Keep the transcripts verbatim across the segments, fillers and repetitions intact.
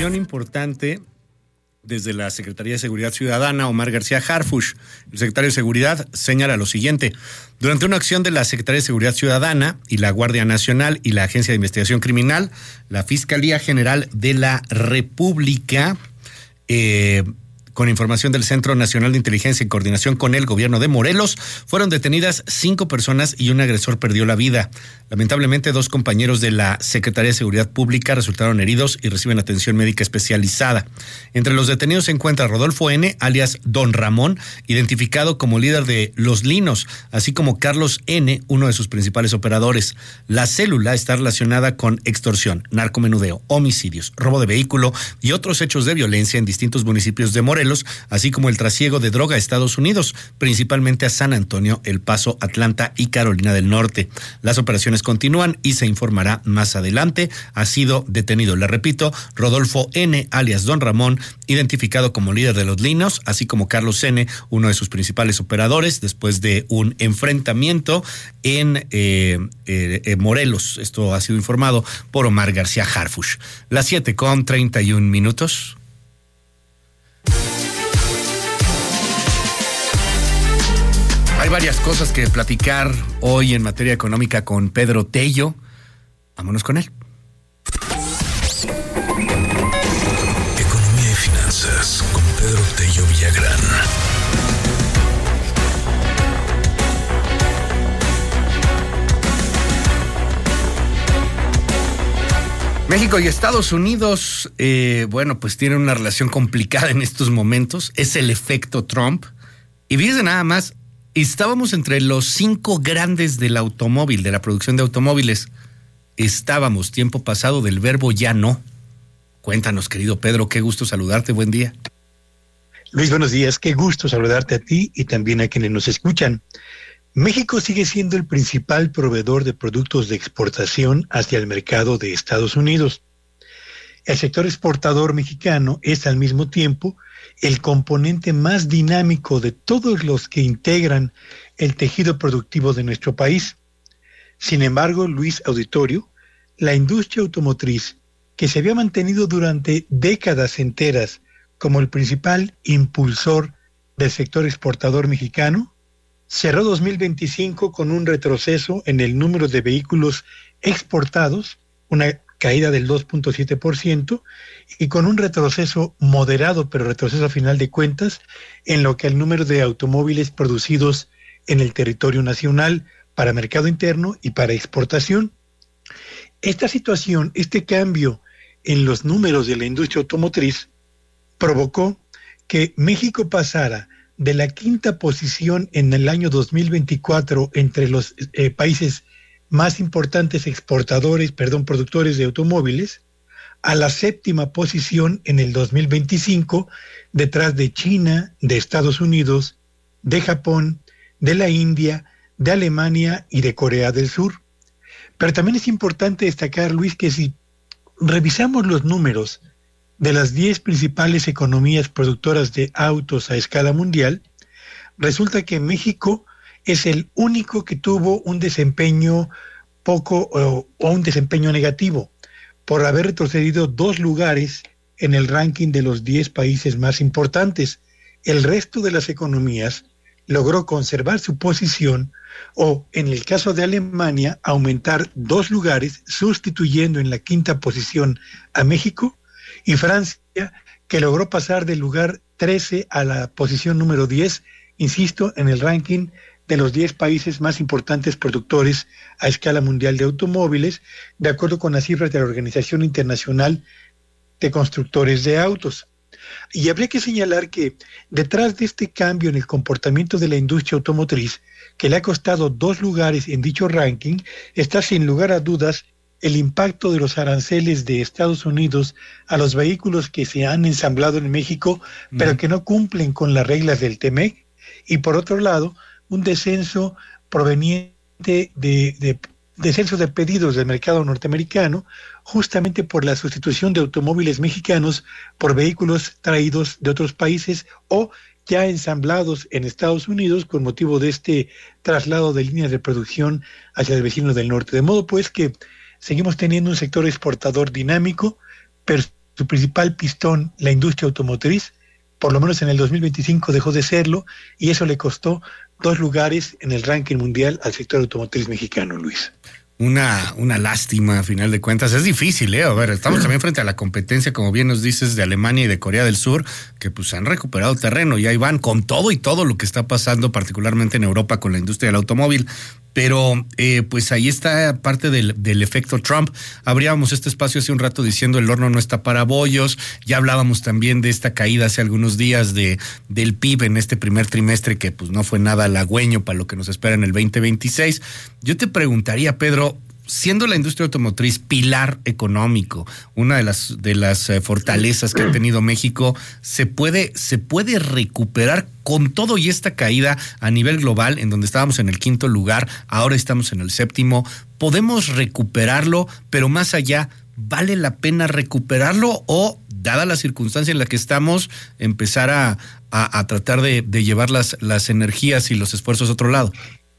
información importante desde la Secretaría de Seguridad Ciudadana, Omar García Harfuch. El secretario de Seguridad señala lo siguiente: durante una acción de la Secretaría de Seguridad Ciudadana y la Guardia Nacional y la Agencia de Investigación Criminal, la Fiscalía General de la República, eh, con información del Centro Nacional de Inteligencia y coordinación con el gobierno de Morelos, fueron detenidas cinco personas y un agresor perdió la vida. Lamentablemente, dos compañeros de la Secretaría de Seguridad Pública resultaron heridos y reciben atención médica especializada. Entre los detenidos se encuentra Rodolfo N., alias Don Ramón, identificado como líder de Los Linos, así como Carlos N., uno de sus principales operadores. La célula está relacionada con extorsión, narcomenudeo, homicidios, robo de vehículo y otros hechos de violencia en distintos municipios de Morelos, así como el trasiego de droga a Estados Unidos, principalmente a San Antonio, El Paso, Atlanta y Carolina del Norte. Las operaciones continúan y se informará más adelante. Ha sido detenido, le repito, Rodolfo N., alias Don Ramón, identificado como líder de Los Linos, así como Carlos N., uno de sus principales operadores, después de un enfrentamiento en eh, eh, eh, Morelos. Esto ha sido informado por Omar García Harfuch. Las siete con treinta y un minutos. Hay varias cosas que platicar hoy en materia económica con Pedro Tello. Vámonos con él. Economía y finanzas con Pedro Tello Villagrán. México y Estados Unidos, eh, bueno, pues tienen una relación complicada en estos momentos. Es el efecto Trump. Y fíjense nada más, estábamos entre los cinco grandes del automóvil, de la producción de automóviles. Estábamos tiempo pasado del verbo ya no. Cuéntanos, querido Pedro, qué gusto saludarte, buen día. Luis, buenos días, qué gusto saludarte a ti y también a quienes nos escuchan. México sigue siendo el principal proveedor de productos de exportación hacia el mercado de Estados Unidos. El sector exportador mexicano es al mismo tiempo el componente más dinámico de todos los que integran el tejido productivo de nuestro país. Sin embargo, Luis Auditorio, la industria automotriz, que se había mantenido durante décadas enteras como el principal impulsor del sector exportador mexicano, cerró dos mil veinticinco con un retroceso en el número de vehículos exportados, una caída del dos punto siete por ciento, y con un retroceso moderado, pero retroceso a final de cuentas, en lo que el número de automóviles producidos en el territorio nacional para mercado interno y para exportación. Esta situación, este cambio en los números de la industria automotriz, provocó que México pasara de la quinta posición en el año dos mil veinticuatro entre los eh, países más importantes exportadores, perdón, productores de automóviles, a la séptima posición en el dos mil veinticinco, detrás de China, de Estados Unidos, de Japón, de la India, de Alemania y de Corea del Sur. Pero también es importante destacar, Luis, que si revisamos los números de las diez principales economías productoras de autos a escala mundial, resulta que México es el único que tuvo un desempeño poco o, o un desempeño negativo, por haber retrocedido dos lugares en el ranking de los diez países más importantes. El resto de las economías logró conservar su posición o, en el caso de Alemania, aumentar dos lugares, sustituyendo en la quinta posición a México, y Francia, que logró pasar del lugar trece a la posición número diez, insisto, en el ranking de los diez países más importantes productores a escala mundial de automóviles, de acuerdo con las cifras de la Organización Internacional de Constructores de Autos. Y habría que señalar que detrás de este cambio en el comportamiento de la industria automotriz, que le ha costado dos lugares en dicho ranking, está sin lugar a dudas el impacto de los aranceles de Estados Unidos a los vehículos que se han ensamblado en México, mm. pero que no cumplen con las reglas del T M E C, y por otro lado, un descenso proveniente de, de descenso de pedidos del mercado norteamericano, justamente por la sustitución de automóviles mexicanos por vehículos traídos de otros países o ya ensamblados en Estados Unidos con motivo de este traslado de líneas de producción hacia el vecino del norte. De modo pues que seguimos teniendo un sector exportador dinámico, pero su principal pistón, la industria automotriz, por lo menos en el dos mil veinticinco dejó de serlo, y eso le costó dos lugares en el ranking mundial al sector automotriz mexicano, Luis. Una, una lástima, a final de cuentas. Es difícil, ¿eh? A ver, estamos también frente a la competencia, como bien nos dices, de Alemania y de Corea del Sur, que pues han recuperado terreno y ahí van con todo y todo lo que está pasando, particularmente en Europa con la industria del automóvil. Pero eh, pues ahí está parte del, del efecto Trump. Abríamos este espacio hace un rato diciendo el horno no está para bollos. Ya hablábamos también de esta caída hace algunos días de del P I B en este primer trimestre, que pues no fue nada halagüeño para lo que nos espera en el veinte veintiséis. Yo te preguntaría, Pedro, siendo la industria automotriz pilar económico, una de las de las eh, fortalezas que ha tenido México, ¿se puede, se puede recuperar con todo y esta caída a nivel global, en donde estábamos en el quinto lugar, ahora estamos en el séptimo? ¿Podemos recuperarlo? Pero más allá, ¿vale la pena recuperarlo o, dada la circunstancia en la que estamos, empezar a, a, a tratar de, de llevar las, las energías y los esfuerzos a otro lado?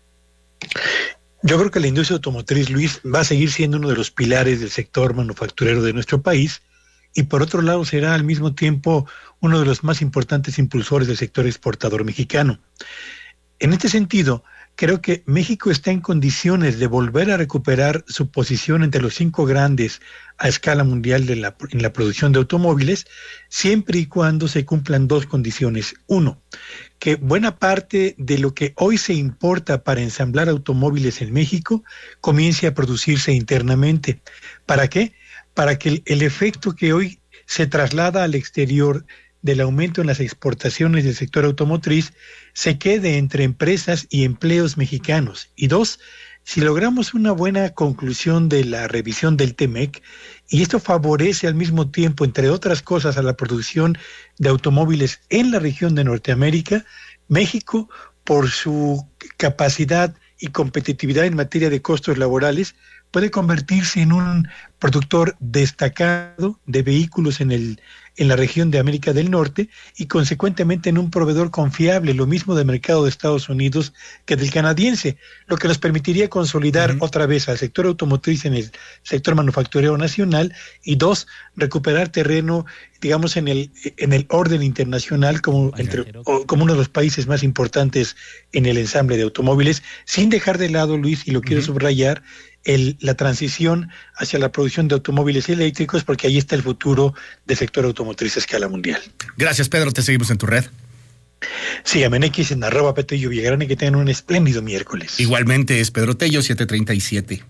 Yo creo que la industria automotriz, Luis, va a seguir siendo uno de los pilares del sector manufacturero de nuestro país, y por otro lado será al mismo tiempo uno de los más importantes impulsores del sector exportador mexicano. En este sentido, creo que México está en condiciones de volver a recuperar su posición entre los cinco grandes a escala mundial de la, en la producción de automóviles, siempre y cuando se cumplan dos condiciones. Uno, que buena parte de lo que hoy se importa para ensamblar automóviles en México comience a producirse internamente. ¿Para qué? Para que el, el efecto que hoy se traslada al exterior del aumento en las exportaciones del sector automotriz se quede entre empresas y empleos mexicanos. Y dos, si logramos una buena conclusión de la revisión del T M E C, y esto favorece al mismo tiempo, entre otras cosas, a la producción de automóviles en la región de Norteamérica, México, por su capacidad y competitividad en materia de costos laborales, puede convertirse en un productor destacado de vehículos en el en la región de América del Norte, y consecuentemente en un proveedor confiable, lo mismo del mercado de Estados Unidos que del canadiense, lo que nos permitiría consolidar uh-huh. otra vez al sector automotriz en el sector manufacturero nacional, y dos, recuperar terreno, digamos, en el en el orden internacional como, entre, o, como uno de los países más importantes en el ensamble de automóviles, sin dejar de lado, Luis, y lo quiero uh-huh. subrayar, El, la transición hacia la producción de automóviles eléctricos, porque ahí está el futuro del sector automotriz a escala mundial. Gracias, Pedro. Te seguimos en tu red. Síganme en X, en arroba Petello Villagrán, y que tengan un espléndido miércoles. Igualmente es Pedro Tello, siete treinta y siete.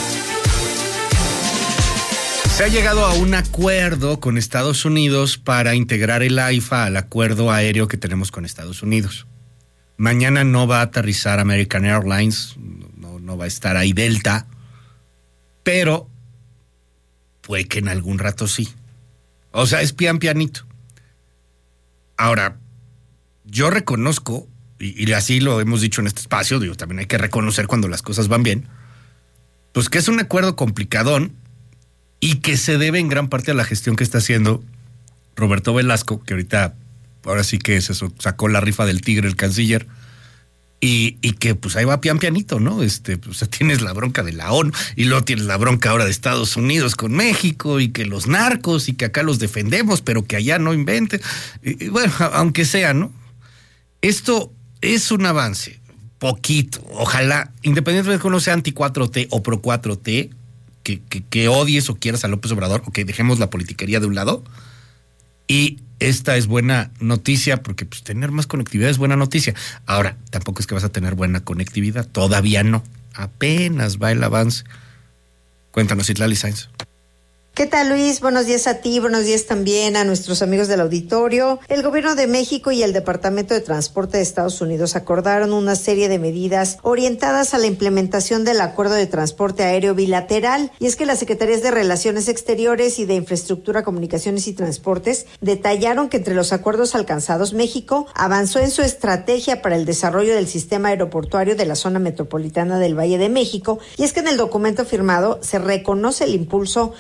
Se ha llegado a un acuerdo con Estados Unidos para integrar el AIFA al acuerdo aéreo que tenemos con Estados Unidos. Mañana no va a aterrizar American Airlines, no, no va a estar ahí Delta, pero puede que en algún rato sí. O sea, es pian pianito. Ahora, yo reconozco, y, y así lo hemos dicho en este espacio, digo, también hay que reconocer cuando las cosas van bien, pues que es un acuerdo complicadón y que se debe en gran parte a la gestión que está haciendo Roberto Velasco, que ahorita, ahora sí que se sacó la rifa del tigre el canciller, y, y que pues ahí va pian pianito, ¿no? Este, pues tienes la bronca de la ONU, y luego tienes la bronca ahora de Estados Unidos con México, y que los narcos, y que acá los defendemos, pero que allá no inventen. Y, y bueno, aunque sea, ¿no? Esto es un avance, poquito, ojalá, independientemente de que uno sea anti cuatro T o pro cuatro T, que, que, que odies o quieras a López Obrador, o que dejemos la politiquería de un lado. Y esta es buena noticia, porque pues tener más conectividad es buena noticia. Ahora, tampoco es que vas a tener buena conectividad, todavía no. Apenas va el avance. Cuéntanos, Itlali Sainz. ¿Qué tal, Luis? Buenos días a ti, buenos días también a nuestros amigos del auditorio. El Gobierno de México y el Departamento de Transporte de Estados Unidos acordaron una serie de medidas orientadas a la implementación del Acuerdo de Transporte Aéreo Bilateral. Y es que las Secretarías de Relaciones Exteriores y de Infraestructura, Comunicaciones y Transportes detallaron que entre los acuerdos alcanzados, México avanzó en su estrategia para el desarrollo del sistema aeroportuario de la zona metropolitana del Valle de México. Y es que en el documento firmado se reconoce el impulso del aeropuerto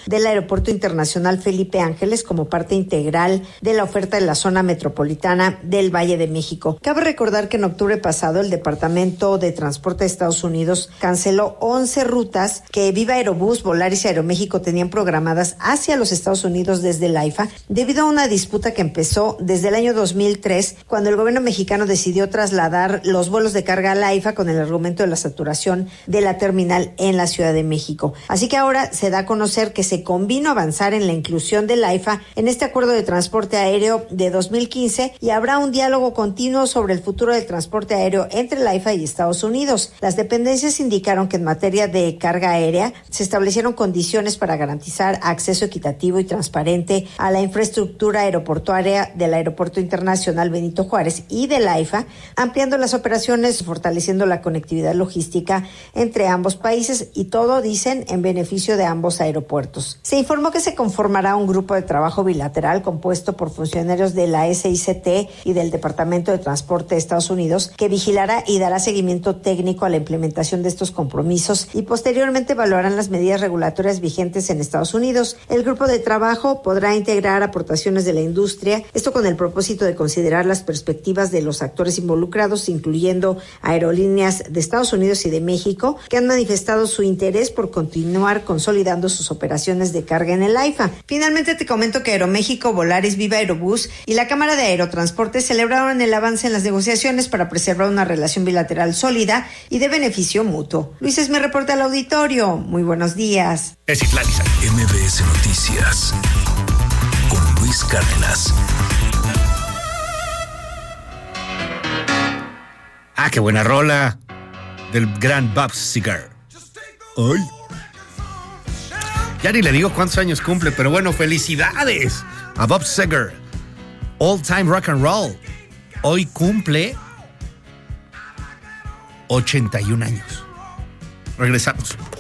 Aeropuerto Internacional Felipe Ángeles como parte integral de la oferta de la zona metropolitana del Valle de México. Cabe recordar que en octubre pasado el Departamento de Transporte de Estados Unidos canceló once rutas que Viva Aerobús, Volaris y Aeroméxico tenían programadas hacia los Estados Unidos desde el AIFA debido a una disputa que empezó desde el año dos mil tres, cuando el gobierno mexicano decidió trasladar los vuelos de carga al AIFA con el argumento de la saturación de la terminal en la Ciudad de México. Así que ahora se da a conocer que se convino avanzar en la inclusión del AIFA en este acuerdo de transporte aéreo de dos mil quince y habrá un diálogo continuo sobre el futuro del transporte aéreo entre el AIFA y Estados Unidos. Las dependencias indicaron que en materia de carga aérea se establecieron condiciones para garantizar acceso equitativo y transparente a la infraestructura aeroportuaria del Aeropuerto Internacional Benito Juárez y del AIFA, ampliando las operaciones, fortaleciendo la conectividad logística entre ambos países y todo, dicen, en beneficio de ambos aeropuertos. Se informó que se conformará un grupo de trabajo bilateral compuesto por funcionarios de la S I C T y del Departamento de Transporte de Estados Unidos que vigilará y dará seguimiento técnico a la implementación de estos compromisos y posteriormente evaluarán las medidas regulatorias vigentes en Estados Unidos. El grupo de trabajo podrá integrar aportaciones de la industria, esto con el propósito de considerar las perspectivas de los actores involucrados, incluyendo aerolíneas de Estados Unidos y de México, que han manifestado su interés por continuar consolidando sus operaciones de carga en el AIFA. Finalmente te comento que Aeroméxico, Volaris, Viva Aerobús y la Cámara de Aerotransporte celebraron el avance en las negociaciones para preservar una relación bilateral sólida y de beneficio mutuo. Luis, es mi reporte al auditorio. Muy buenos días. Es Itlaliza. M B S Noticias con Luis Cárdenas. Ah, qué buena rola del gran Bob Seger. Ay. Ya ni le digo cuántos años cumple, pero bueno, felicidades a Bob Seger. All Time Rock and Roll. Hoy cumple ochenta y un años. Regresamos.